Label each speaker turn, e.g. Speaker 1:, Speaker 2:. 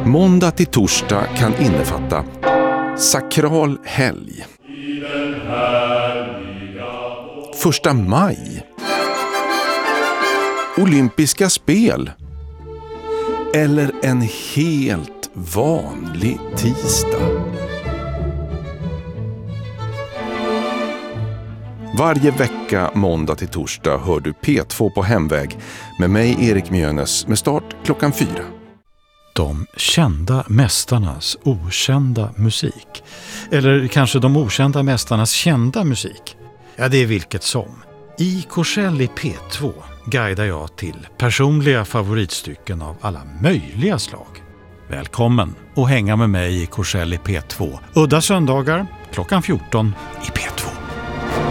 Speaker 1: Måndag till torsdag kan innefatta sakral helg, första maj, olympiska spel eller en helt vanlig tisdag. Varje vecka måndag till torsdag hör du P2 på hemväg med mig Erik Mjönes med start 4:00.
Speaker 2: De kända mästarnas okända musik. Eller kanske de okända mästarnas kända musik. Ja, det är vilket som. I Korsell i P2 guidar jag till personliga favoritstycken av alla möjliga slag. Välkommen att hänga med mig i Korsell i P2. Udda söndagar 14:00 i P2.